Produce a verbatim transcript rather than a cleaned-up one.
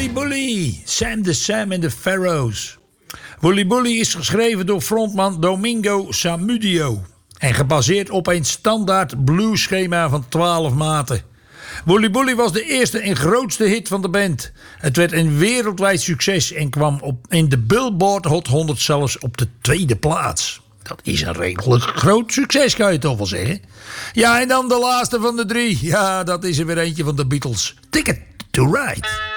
Wooly Bully, Sam de Sam en de Pharaohs. Wooly Bully is geschreven door frontman Domingo Samudio en gebaseerd op een standaard blueschema van twaalf maten. Wooly Bully was de eerste en grootste hit van de band. Het werd een wereldwijd succes en kwam op in de Billboard Hot honderd zelfs op de tweede plaats. Dat is een redelijk groot succes, kan je toch wel zeggen. Ja, en dan de laatste van de drie. Ja, dat is er weer eentje van de Beatles. Ticket to Ride.